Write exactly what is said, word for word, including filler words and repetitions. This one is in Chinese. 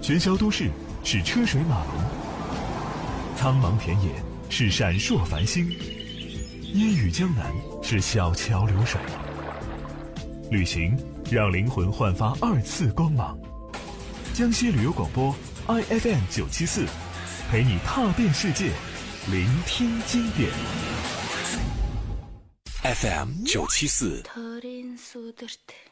喧嚣都市是车水马龙，苍茫田野是闪烁繁星，烟雨江南是小桥流水。旅行让灵魂焕发二次光芒。江西旅游广播 I F M 九七四，陪你踏遍世界，聆听经典。 F M 九七四。